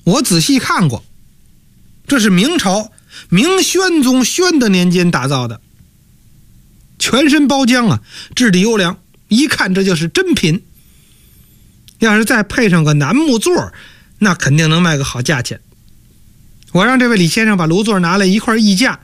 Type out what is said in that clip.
我仔细看过，这是明朝明宣宗宣德年间打造的，全身包浆啊，质地优良，一看这就是真品。要是再配上个楠木座，那肯定能卖个好价钱。我让这位李先生把炉座拿来一块议价，